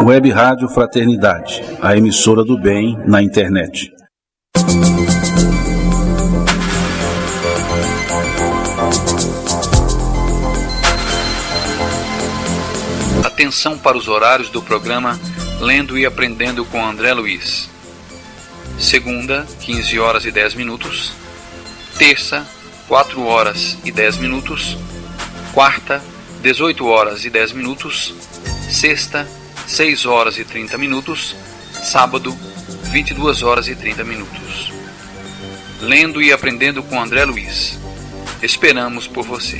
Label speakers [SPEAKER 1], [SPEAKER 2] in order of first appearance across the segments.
[SPEAKER 1] Web Rádio Fraternidade, a emissora do bem na internet.
[SPEAKER 2] Atenção para os horários do programa Lendo e Aprendendo com André Luiz. Segunda, 15 horas e 10 minutos. Terça, 4 horas e 10 minutos. Quarta, 18 horas e 10 minutos. Sexta, 6 horas e 30 minutos. Sábado, 22 horas e 30 minutos. Lendo e Aprendendo com André Luiz. Esperamos por você.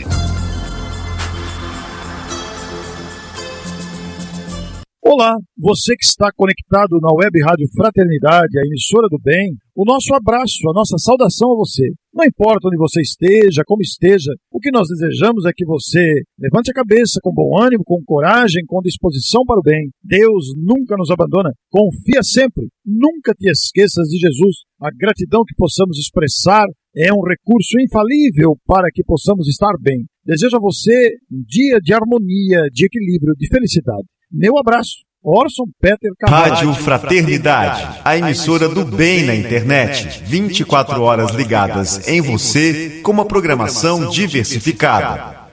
[SPEAKER 3] Olá, você que está conectado na Web Rádio Fraternidade, a emissora do bem, o nosso abraço, a nossa saudação a você. Não importa onde você esteja, como esteja, o que nós desejamos é que você levante a cabeça com bom ânimo, com coragem, com disposição para o bem. Deus nunca nos abandona, confia sempre, nunca te esqueças de Jesus. A gratidão que possamos expressar é um recurso infalível para que possamos estar bem. Desejo a você um dia de harmonia, de equilíbrio, de felicidade. Meu abraço, Orson Peter Carvalho.
[SPEAKER 4] Rádio Fraternidade, a emissora do bem na internet, 24 horas ligadas em você, com uma programação diversificada.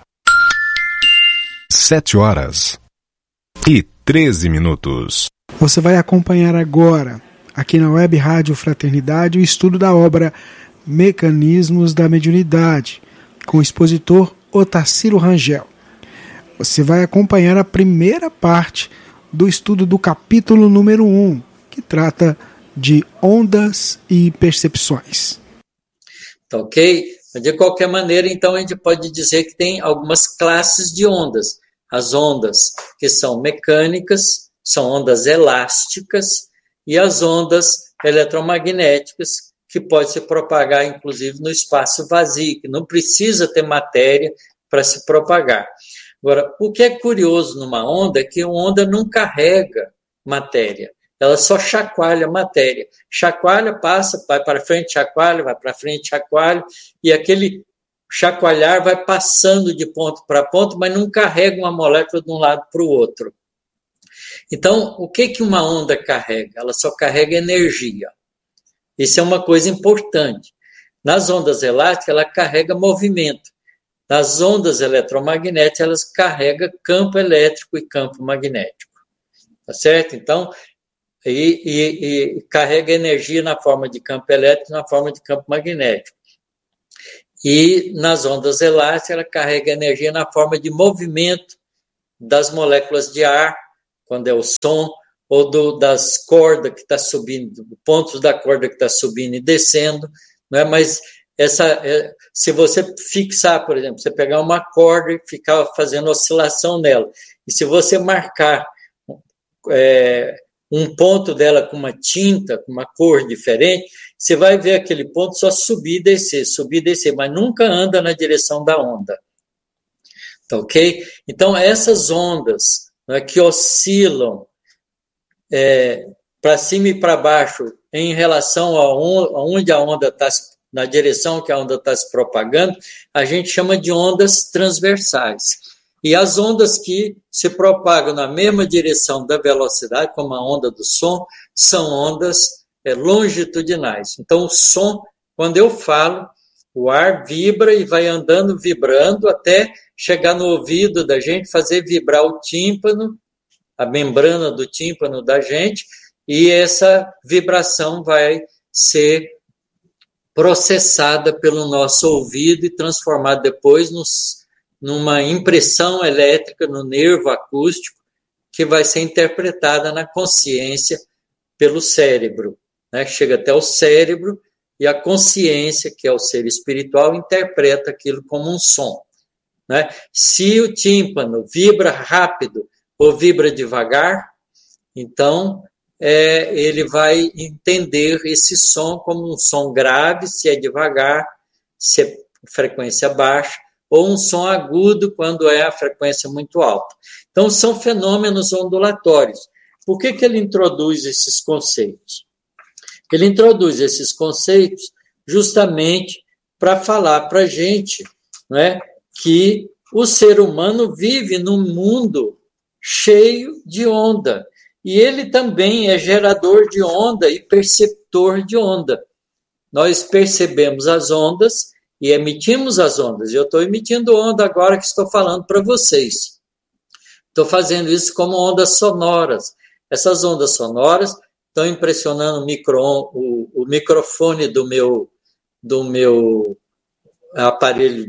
[SPEAKER 5] 7 horas e 13 minutos.
[SPEAKER 6] Você vai acompanhar agora, aqui na Web Rádio Fraternidade, o estudo da obra Mecanismos da Mediunidade, com o expositor Otacílio Rangel. Você vai acompanhar a primeira parte do estudo do capítulo número 1, que trata de ondas e percepções.
[SPEAKER 7] Tá ok? De qualquer maneira, então, a gente pode dizer que tem algumas classes de ondas. As ondas que são mecânicas, são ondas elásticas, e as ondas eletromagnéticas, que pode se propagar, inclusive, no espaço vazio, que não precisa ter matéria para se propagar. Agora, o que é curioso numa onda é que uma onda não carrega matéria, ela só chacoalha matéria. Chacoalha, passa, vai para frente, chacoalha, vai para frente, chacoalha, e aquele chacoalhar vai passando de ponto para ponto, mas não carrega uma molécula de um lado para o outro. Então, o que uma onda carrega? Ela só carrega energia. Isso é uma coisa importante. Nas ondas elásticas, ela carrega movimento. Nas ondas eletromagnéticas, elas carregam campo elétrico e campo magnético. Tá certo? Então, carrega energia na forma de campo elétrico e na forma de campo magnético. E nas ondas elásticas, ela carrega energia na forma de movimento das moléculas de ar, quando é o som, ou das cordas que está subindo, pontos da corda que está subindo e descendo, não é? Mas se você fixar, por exemplo, você pegar uma corda e ficar fazendo oscilação nela, e se você marcar um ponto dela com uma tinta, com uma cor diferente, você vai ver aquele ponto só subir e descer, mas nunca anda na direção da onda. Tá ok? Então, essas ondas, né, que oscilam para cima e para baixo em relação a onde a onda está, na direção que a onda está se propagando, a gente chama de ondas transversais. E as ondas que se propagam na mesma direção da velocidade, como a onda do som, são ondas longitudinais. Então, o som, quando eu falo, o ar vibra e vai andando, vibrando, até chegar no ouvido da gente, fazer vibrar o tímpano, a membrana do tímpano da gente, e essa vibração vai ser processada pelo nosso ouvido e transformada depois numa impressão elétrica no nervo acústico, que vai ser interpretada na consciência pelo cérebro, né? Chega até o cérebro e a consciência, que é o ser espiritual, interpreta aquilo como um som, né? Se o tímpano vibra rápido ou vibra devagar, então ele vai entender esse som como um som grave, se é devagar, se é frequência baixa, ou um som agudo, quando é a frequência muito alta. Então, são fenômenos ondulatórios. Por que ele introduz esses conceitos? Ele introduz esses conceitos justamente para falar para a gente, né, que o ser humano vive num mundo cheio de onda. e ele também é gerador de onda e perceptor de onda. Nós percebemos as ondas e emitimos as ondas. Eu estou emitindo onda agora que estou falando para vocês. Estou fazendo isso como ondas sonoras. Essas ondas sonoras estão impressionando o microfone do meu aparelho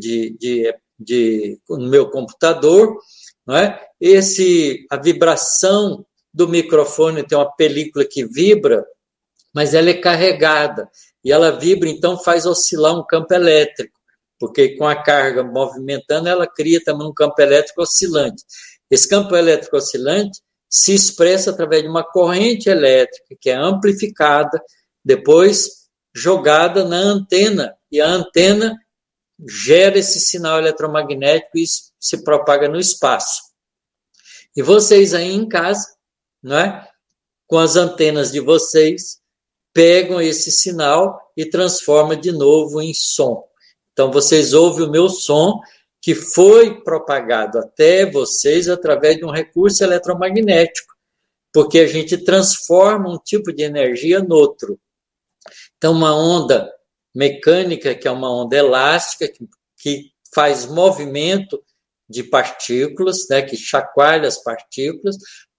[SPEAKER 7] no meu computador, não é? A vibração do microfone tem uma película que vibra, mas ela é carregada. E ela vibra, então faz oscilar um campo elétrico, porque com a carga movimentando, ela cria também um campo elétrico oscilante. Esse campo elétrico oscilante se expressa através de uma corrente elétrica, que é amplificada, depois jogada na antena, e a antena gera esse sinal eletromagnético e se propaga no espaço. E vocês aí em casa, não é? Com as antenas de vocês, pegam esse sinal e transformam de novo em som. Então, vocês ouvem o meu som, que foi propagado até vocês através de um recurso eletromagnético, porque a gente transforma um tipo de energia no outro. Então, uma onda mecânica, que é uma onda elástica, que faz movimento de partículas, né, que chacoalha as partículas,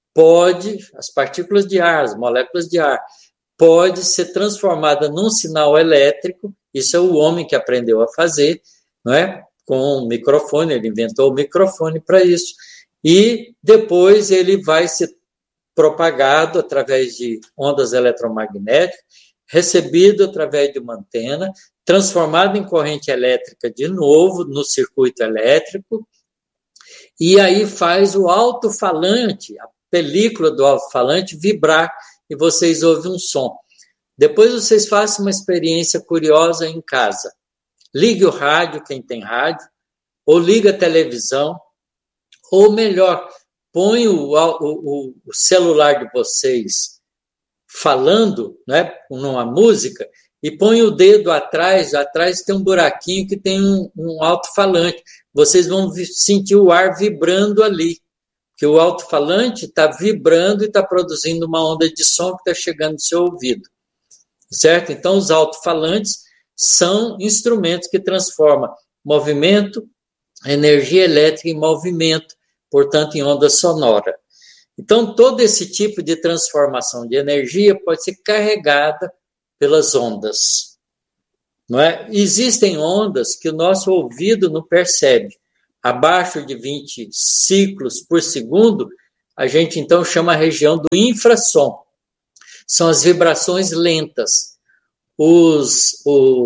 [SPEAKER 7] as partículas de ar, as moléculas de ar, pode ser transformada num sinal elétrico. Isso é o homem que aprendeu a fazer, não é? Com o microfone, ele inventou o microfone para isso. E depois ele vai ser propagado através de ondas eletromagnéticas, recebido através de uma antena, transformado em corrente elétrica de novo no circuito elétrico, e aí faz o alto-falante, a película do alto-falante vibrar, e vocês ouvem um som. Depois vocês façam uma experiência curiosa em casa. Ligue o rádio, quem tem rádio, ou liga a televisão, ou melhor, põe o celular de vocês falando, né, numa música, e põe o dedo atrás tem um buraquinho que tem um alto-falante. Vocês vão sentir o ar vibrando ali, que o alto-falante está vibrando e está produzindo uma onda de som que está chegando no seu ouvido. Certo? Então, os alto-falantes são instrumentos que transformam movimento, energia elétrica em movimento, portanto, em onda sonora. Então, todo esse tipo de transformação de energia pode ser carregada pelas ondas. Não é? Existem ondas que o nosso ouvido não percebe. Abaixo de 20 ciclos por segundo, a gente então chama a região do infrassom. São as vibrações lentas. Os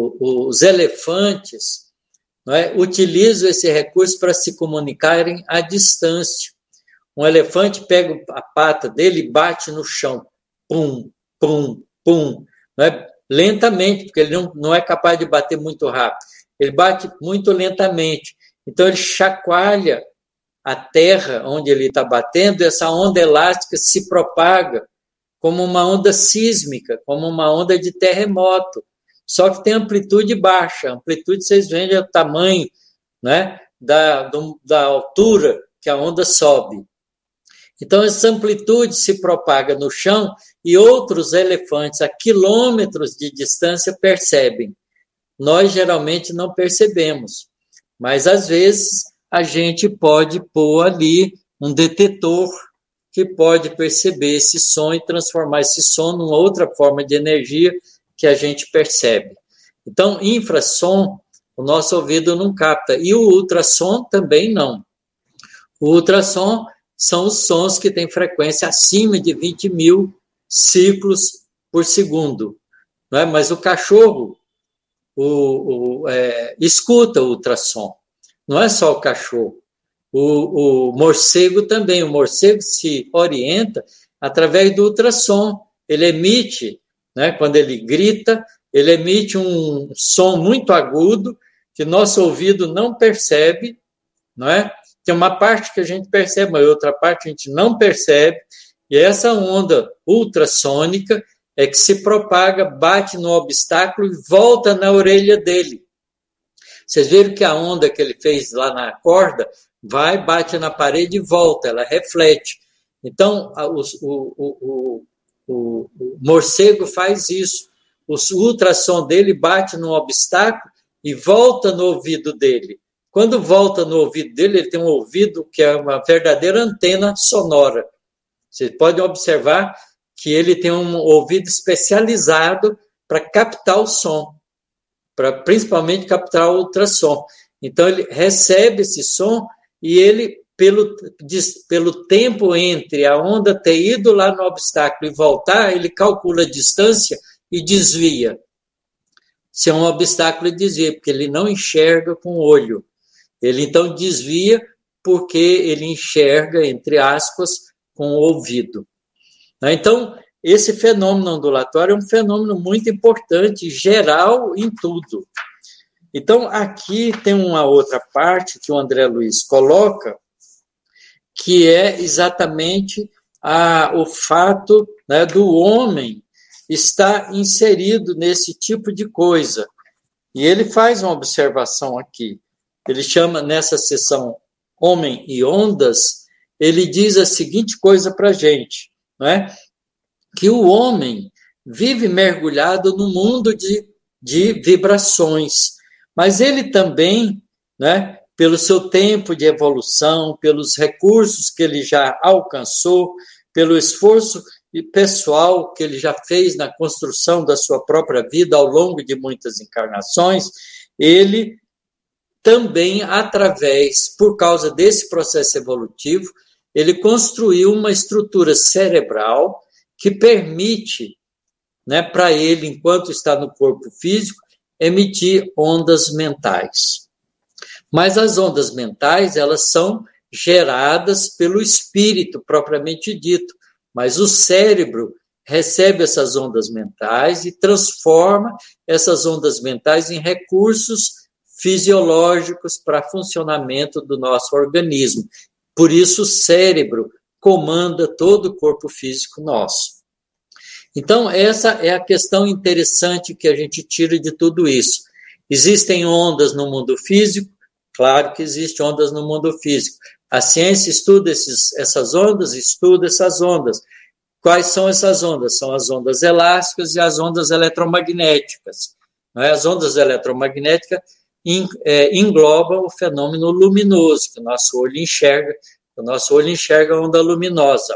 [SPEAKER 7] elefantes, não é, utilizam esse recurso para se comunicarem à distância. Um elefante pega a pata dele e bate no chão. Pum, pum, pum. Não é? Lentamente, porque ele não é capaz de bater muito rápido. Ele bate muito lentamente. Então, ele chacoalha a terra onde ele está batendo, e essa onda elástica se propaga como uma onda sísmica, como uma onda de terremoto. Só que tem amplitude baixa. A amplitude, vocês veem, é o tamanho, né, da altura que a onda sobe. Então, essa amplitude se propaga no chão e outros elefantes a quilômetros de distância percebem. Nós, geralmente, não percebemos. Mas, às vezes, a gente pode pôr ali um detetor que pode perceber esse som e transformar esse som numa outra forma de energia que a gente percebe. Então, infrassom, o nosso ouvido não capta. E o ultrassom também não. O ultrassom são os sons que têm frequência acima de 20 mil ciclos por segundo. Não é? Mas o cachorro escuta o ultrassom. Não é só o cachorro. O morcego também. O morcego se orienta através do ultrassom. Ele emite, né, quando ele grita, ele emite um som muito agudo que nosso ouvido não percebe, não é? Tem uma parte que a gente percebe, mas outra parte a gente não percebe, e essa onda ultrassônica é que se propaga, bate no obstáculo e volta na orelha dele. Vocês viram que a onda que ele fez lá na corda vai, bate na parede e volta, ela reflete. Então, o morcego faz isso. O ultrassom dele bate num obstáculo e volta no ouvido dele. Quando volta no ouvido dele, ele tem um ouvido que é uma verdadeira antena sonora. Vocês podem observar que ele tem um ouvido especializado para captar o som, para principalmente captar o ultrassom. Então, ele recebe esse som e ele, pelo tempo entre a onda ter ido lá no obstáculo e voltar, ele calcula a distância e desvia. Se é um obstáculo, ele desvia, porque ele não enxerga com o olho. Ele, então, desvia porque ele enxerga, entre aspas, com o ouvido. Então, esse fenômeno ondulatório é um fenômeno muito importante, geral em tudo. Então, aqui tem uma outra parte que o André Luiz coloca, que é exatamente o fato, né, do homem estar inserido nesse tipo de coisa. E ele faz uma observação aqui. Ele chama, nessa seção Homem e Ondas, ele diz a seguinte coisa para a gente, não é? Que o homem vive mergulhado no mundo de vibrações, mas ele também, né, pelo seu tempo de evolução, pelos recursos que ele já alcançou, pelo esforço pessoal que ele já fez na construção da sua própria vida ao longo de muitas encarnações, ele também, por causa desse processo evolutivo, ele construiu uma estrutura cerebral que permite, né, para ele, enquanto está no corpo físico, emitir ondas mentais. Mas as ondas mentais, elas são geradas pelo espírito, propriamente dito. Mas o cérebro recebe essas ondas mentais e transforma essas ondas mentais em recursos fisiológicos para funcionamento do nosso organismo. Por isso, o cérebro comanda todo o corpo físico nosso. Então, essa é a questão interessante que a gente tira de tudo isso. Existem ondas no mundo físico? Claro que existem ondas no mundo físico. A ciência estuda essas ondas, estuda essas ondas. Quais são essas ondas? São as ondas elásticas e as ondas eletromagnéticas. As ondas eletromagnéticas englobam o fenômeno luminoso, que o nosso olho enxerga. O nosso olho enxerga a onda luminosa,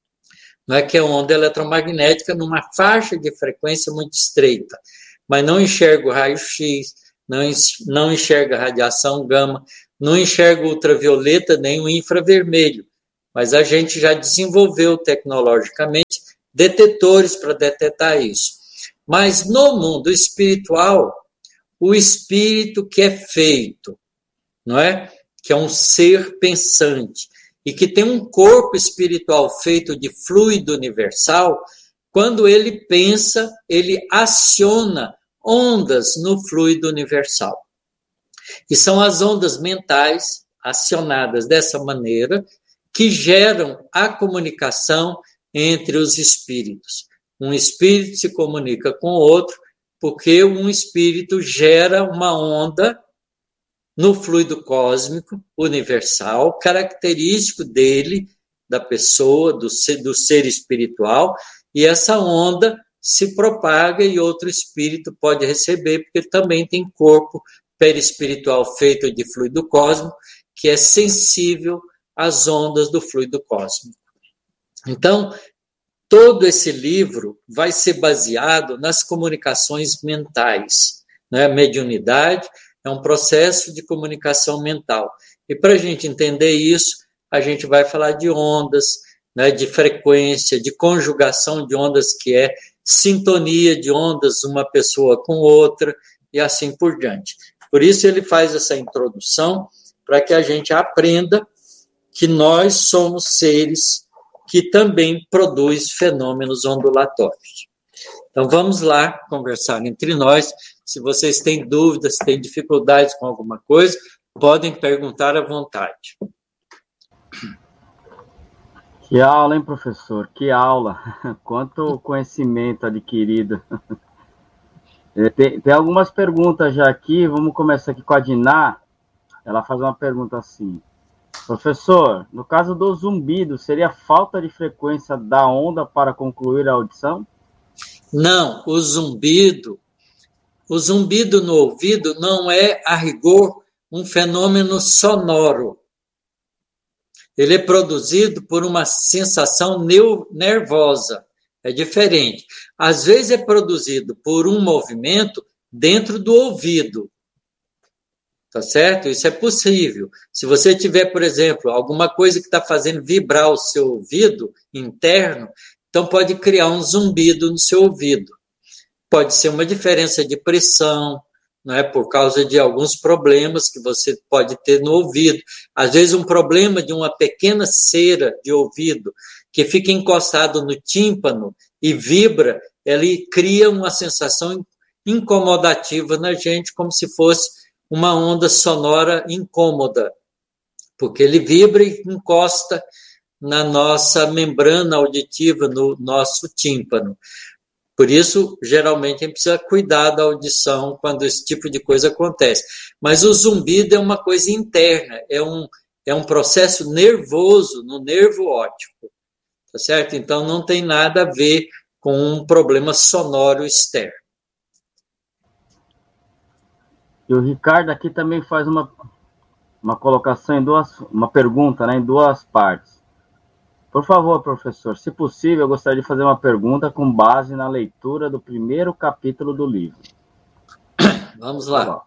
[SPEAKER 7] que é a onda eletromagnética numa faixa de frequência muito estreita, mas não enxerga o raio-x, não enxerga a radiação gama, não enxerga o ultravioleta nem o infravermelho, mas a gente já desenvolveu tecnologicamente detetores para detectar isso. Mas no mundo espiritual, o espírito que é feito, não é? Que é um ser pensante e que tem um corpo espiritual feito de fluido universal, quando ele pensa, ele aciona ondas no fluido universal. E são as ondas mentais acionadas dessa maneira que geram a comunicação entre os espíritos. Um espírito se comunica com o outro porque um espírito gera uma onda no fluido cósmico universal, característico dele, da pessoa, do ser espiritual, e essa onda se propaga e outro espírito pode receber, porque ele também tem corpo perispiritual feito de fluido cósmico, que é sensível às ondas do fluido cósmico. Então, todo esse livro vai ser baseado nas comunicações mentais, né? Mediunidade é um processo de comunicação mental. E para a gente entender isso, a gente vai falar de ondas, né? De frequência, de conjugação de ondas, que é sintonia de ondas uma pessoa com outra, e assim por diante. Por isso ele faz essa introdução, para que a gente aprenda que nós somos seres que também produzem fenômenos ondulatórios. Então, vamos lá conversar entre nós. Se vocês têm dúvidas, têm dificuldades com alguma coisa, podem perguntar à vontade.
[SPEAKER 8] Que aula, hein, professor? Que aula! Quanto conhecimento adquirido. Tem algumas perguntas já aqui. Vamos começar aqui com a Diná. Ela faz uma pergunta assim. Professor, no caso do zumbido, seria falta de frequência da onda para concluir a audição?
[SPEAKER 7] Não, o zumbido no ouvido não é, a rigor, um fenômeno sonoro. Ele é produzido por uma sensação nervosa. É diferente. Às vezes é produzido por um movimento dentro do ouvido. Tá certo? Isso é possível. Se você tiver, por exemplo, alguma coisa que está fazendo vibrar o seu ouvido interno, então pode criar um zumbido no seu ouvido. Pode ser uma diferença de pressão, não é? Por causa de alguns problemas que você pode ter no ouvido. Às vezes um problema de uma pequena cera de ouvido que fica encostado no tímpano e vibra, ele cria uma sensação incomodativa na gente, como se fosse uma onda sonora incômoda, porque ele vibra e encosta na nossa membrana auditiva, no nosso tímpano. Por isso, geralmente, a gente precisa cuidar da audição quando esse tipo de coisa acontece. Mas o zumbido é uma coisa interna, é um processo nervoso no nervo óptico, tá certo? Então, não tem nada a ver com um problema sonoro externo.
[SPEAKER 8] E o Ricardo aqui também faz uma colocação uma pergunta, né, em duas partes. Por favor, professor, se possível, eu gostaria de fazer uma pergunta com base na leitura do primeiro capítulo do livro.
[SPEAKER 7] Vamos lá.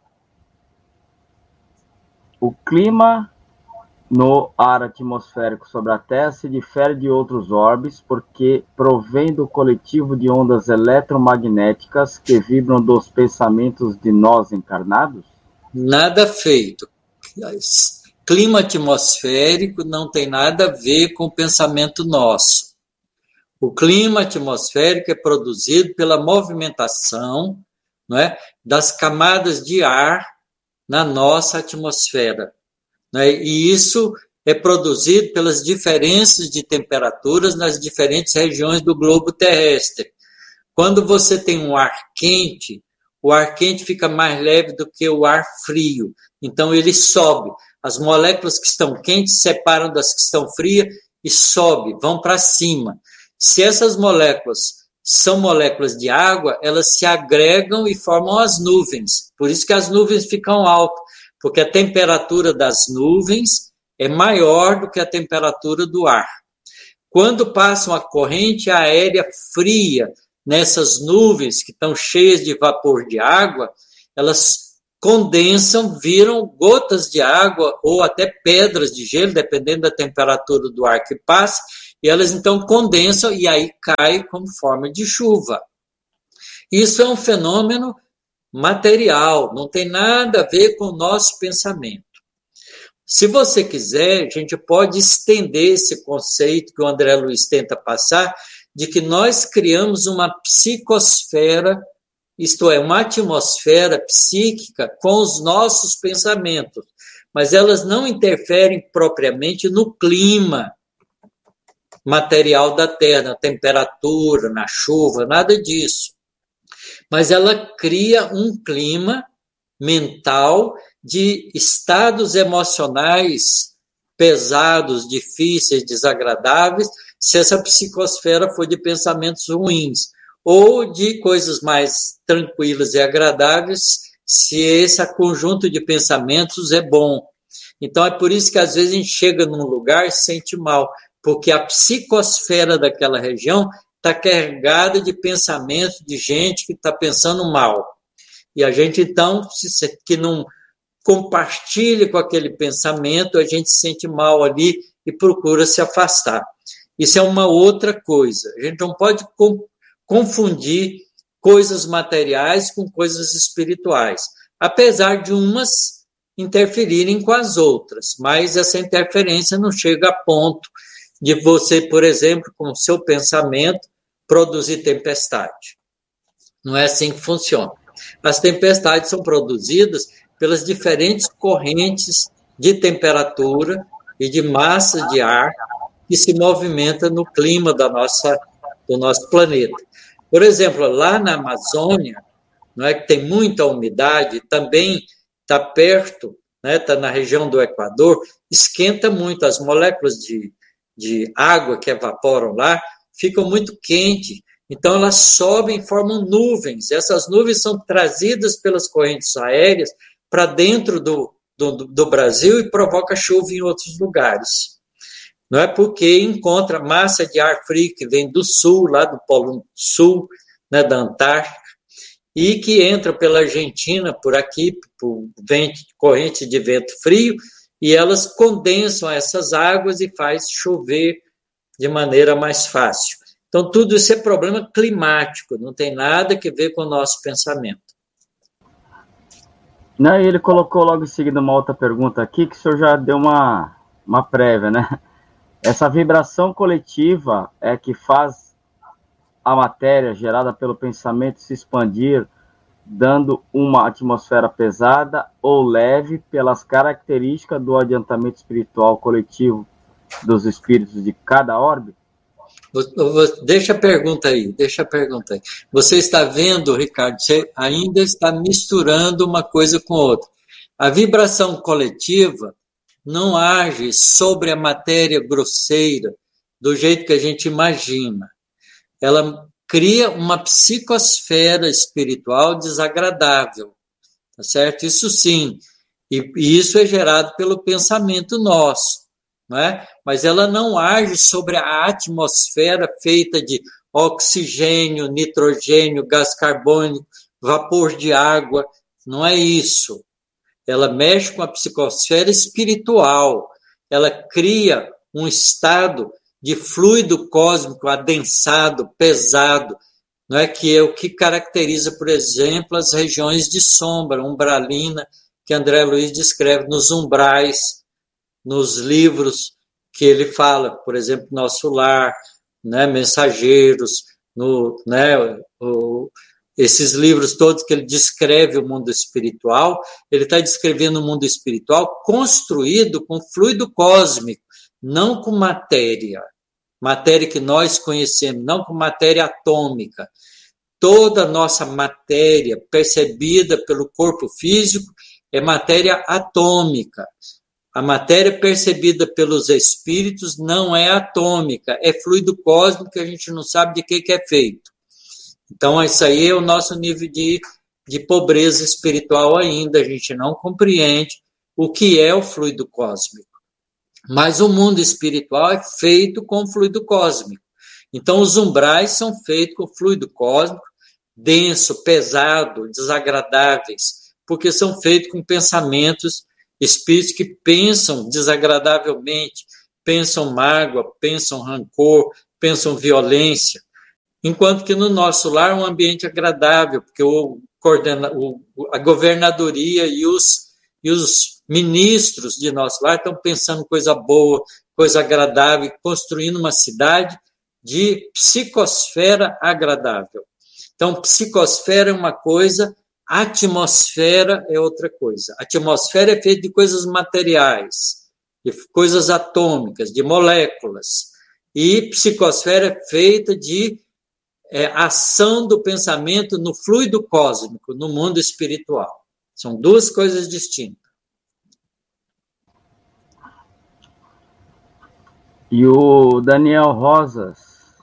[SPEAKER 8] O clima no ar atmosférico sobre a Terra se difere de outros orbes porque provém do coletivo de ondas eletromagnéticas que vibram dos pensamentos de nós encarnados?
[SPEAKER 7] Nada feito. Clima atmosférico não tem nada a ver com o pensamento nosso. O clima atmosférico é produzido pela movimentação, não é, das camadas de ar na nossa atmosfera. Não é? E isso é produzido pelas diferenças de temperaturas nas diferentes regiões do globo terrestre. Quando você tem um ar quente, o ar quente fica mais leve do que o ar frio. Então, ele sobe. As moléculas que estão quentes se separam das que estão frias e sobem, vão para cima. Se essas moléculas são moléculas de água, elas se agregam e formam as nuvens. Por isso que as nuvens ficam altas, porque a temperatura das nuvens é maior do que a temperatura do ar. Quando passa uma corrente aérea fria nessas nuvens que estão cheias de vapor de água, elas condensam, viram gotas de água ou até pedras de gelo, dependendo da temperatura do ar que passa, e elas então condensam e aí caem como forma de chuva. Isso é um fenômeno material, não tem nada a ver com o nosso pensamento. Se você quiser, a gente pode estender esse conceito que o André Luiz tenta passar, de que nós criamos uma psicosfera, isto é, uma atmosfera psíquica com os nossos pensamentos, mas elas não interferem propriamente no clima material da Terra, na temperatura, na chuva, nada disso. Mas ela cria um clima mental de estados emocionais pesados, difíceis, desagradáveis, se essa psicosfera for de pensamentos ruins, ou de coisas mais tranquilas e agradáveis, se esse conjunto de pensamentos é bom. Então, é por isso que às vezes a gente chega num lugar e se sente mal, porque a psicosfera daquela região está carregada de pensamentos de gente que está pensando mal. E a gente, então, que não compartilha com aquele pensamento, a gente se sente mal ali e procura se afastar. Isso é uma outra coisa. A gente não pode confundir coisas materiais com coisas espirituais, apesar de umas interferirem com as outras, mas essa interferência não chega a ponto de você, por exemplo, com o seu pensamento, produzir tempestade. Não é assim que funciona. As tempestades são produzidas pelas diferentes correntes de temperatura e de massa de ar que se movimenta no clima do nosso planeta. Por exemplo, lá na Amazônia, não é, que tem muita umidade, também está perto né, está na região do Equador, esquenta muito, as moléculas de água que evaporam lá ficam muito quentes, então elas sobem e formam nuvens. Essas nuvens são trazidas pelas correntes aéreas para dentro do Brasil e provoca chuva em outros lugares. Não é porque encontra massa de ar frio que vem do sul, lá do Polo Sul, né, da Antártica, e que entra pela Argentina, por aqui, por corrente de vento frio, e elas condensam essas águas e faz chover de maneira mais fácil. Então, tudo isso é problema climático, não tem nada a ver com o nosso pensamento.
[SPEAKER 8] Não, e ele colocou logo em seguida uma outra pergunta aqui, que o senhor já deu uma prévia, né? Essa vibração coletiva é que faz a matéria gerada pelo pensamento se expandir, dando uma atmosfera pesada ou leve pelas características do adiantamento espiritual coletivo dos espíritos de cada orbe?
[SPEAKER 7] Deixa a pergunta aí. Você está vendo, Ricardo, você ainda está misturando uma coisa com outra. A vibração coletiva não age sobre a matéria grosseira do jeito que a gente imagina. Ela cria uma psicosfera espiritual desagradável, tá certo? Isso sim, e isso é gerado pelo pensamento nosso, não é? Mas ela não age sobre a atmosfera feita de oxigênio, nitrogênio, gás carbônico, vapor de água, não é isso. Ela mexe com a psicosfera espiritual, ela cria um estado de fluido cósmico adensado, pesado, não é? Que é o que caracteriza, por exemplo, as regiões de sombra, umbralina, que André Luiz descreve nos umbrais, nos livros que ele fala, por exemplo, Nosso Lar, né? Mensageiros, esses livros todos que ele descreve o mundo espiritual, ele está descrevendo o mundo espiritual construído com fluido cósmico, não com matéria que nós conhecemos, não com matéria atômica. Toda a nossa matéria percebida pelo corpo físico é matéria atômica. A matéria percebida pelos espíritos não é atômica, é fluido cósmico que a gente não sabe de que é feito. Então, isso aí é o nosso nível de pobreza espiritual ainda, a gente não compreende o que é o fluido cósmico. Mas o mundo espiritual é feito com fluido cósmico. Então, os umbrais são feitos com fluido cósmico, denso, pesado, desagradáveis, porque são feitos com pensamentos, espíritos que pensam desagradavelmente, pensam mágoa, pensam rancor, pensam violência. Enquanto que no nosso lar é um ambiente agradável, porque a governadoria e os ministros de nosso lar estão pensando coisa boa, coisa agradável, construindo uma cidade de psicosfera agradável. Então, psicosfera é uma coisa, atmosfera é outra coisa. A atmosfera é feita de coisas materiais, de coisas atômicas, de moléculas. E psicosfera é feita de ação do pensamento no fluido cósmico, no mundo espiritual. São duas coisas distintas.
[SPEAKER 8] E o Daniel Rosa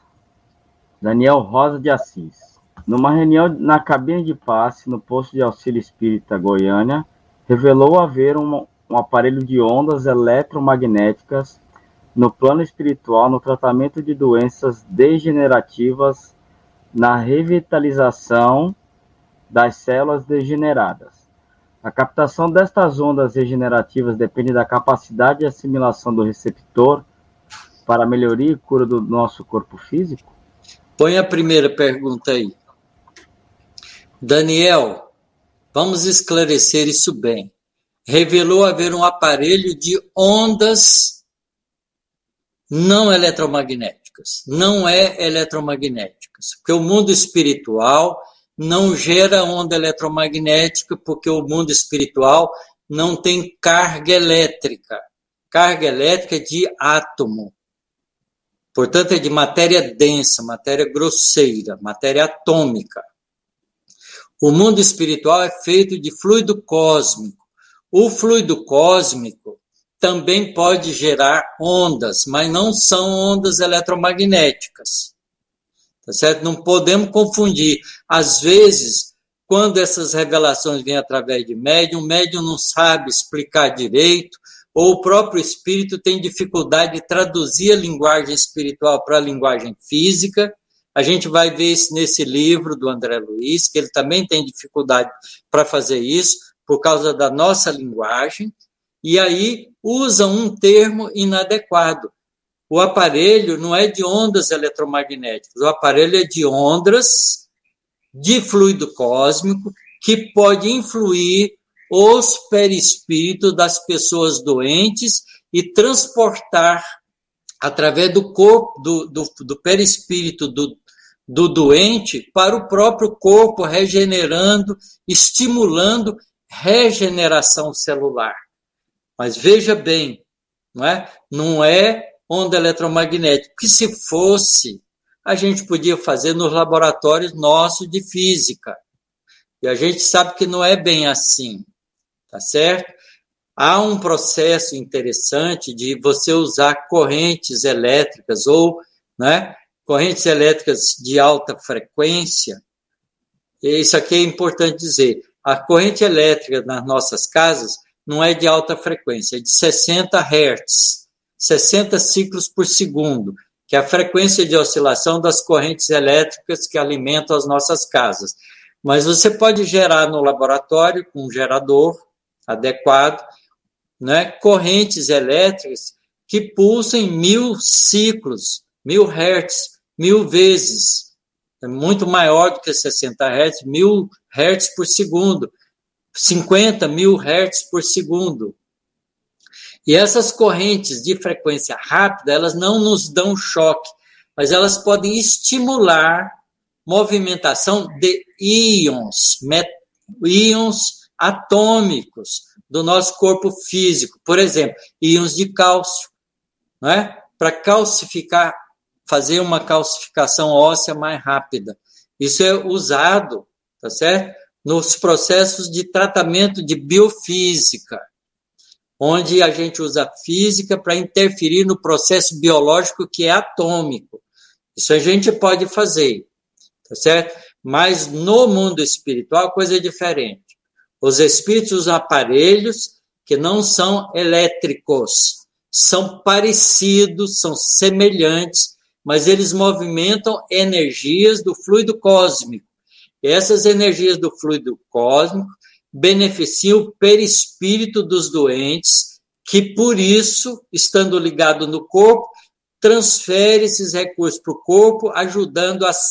[SPEAKER 8] de Assis, numa reunião na cabine de passe no posto de auxílio espírita Goiânia, revelou haver um aparelho de ondas eletromagnéticas no plano espiritual no tratamento de doenças degenerativas, na revitalização das células degeneradas. A captação destas ondas regenerativas depende da capacidade de assimilação do receptor para a melhoria e cura do nosso corpo físico?
[SPEAKER 7] Põe a primeira pergunta aí. Daniel, vamos esclarecer isso bem. Revelou haver um aparelho de ondas não eletromagnéticas. Não é eletromagnéticas. Porque o mundo espiritual não gera onda eletromagnética, porque o mundo espiritual não tem carga elétrica. Carga elétrica é de átomo. Portanto, é de matéria densa, matéria grosseira, matéria atômica. O mundo espiritual é feito de fluido cósmico. O fluido cósmico também pode gerar ondas, mas não são ondas eletromagnéticas. Tá certo? Não podemos confundir. Às vezes, quando essas revelações vêm através de médium, o médium não sabe explicar direito, ou o próprio espírito tem dificuldade de traduzir a linguagem espiritual para a linguagem física. A gente vai ver isso nesse livro do André Luiz, que ele também tem dificuldade para fazer isso, por causa da nossa linguagem, e aí usa um termo inadequado. O aparelho não é de ondas eletromagnéticas, o aparelho é de ondas de fluido cósmico que pode influir os perispíritos das pessoas doentes e transportar através do corpo, do perispírito do doente para o próprio corpo, regenerando, estimulando regeneração celular. Mas veja bem, não é onda eletromagnética, que se fosse, a gente podia fazer nos laboratórios nossos de física. E a gente sabe que não é bem assim, tá certo? Há um processo interessante de você usar correntes elétricas ou correntes elétricas de alta frequência. E isso aqui é importante dizer. A corrente elétrica nas nossas casas não é de alta frequência, é de 60 Hz, 60 ciclos por segundo, que é a frequência de oscilação das correntes elétricas que alimentam as nossas casas. Mas você pode gerar no laboratório, com um gerador adequado, correntes elétricas que pulsem 1000 ciclos, 1000 Hz, 1000 vezes. É muito maior do que 60 Hz, 1000 Hz por segundo, 50.000 Hz por segundo. E essas correntes de frequência rápida, elas não nos dão choque, mas elas podem estimular movimentação de íons atômicos do nosso corpo físico. Por exemplo, íons de cálcio, para calcificar, fazer uma calcificação óssea mais rápida. Isso é usado, tá certo? Nos processos de tratamento de biofísica, onde a gente usa a física para interferir no processo biológico que é atômico. Isso a gente pode fazer, tá certo? Mas no mundo espiritual a coisa é diferente. Os espíritos usam aparelhos que não são elétricos, são parecidos, são semelhantes, mas eles movimentam energias do fluido cósmico. E essas energias do fluido cósmico beneficiam o perispírito dos doentes, que por isso, estando ligado no corpo, transfere esses recursos para o corpo, ajudando a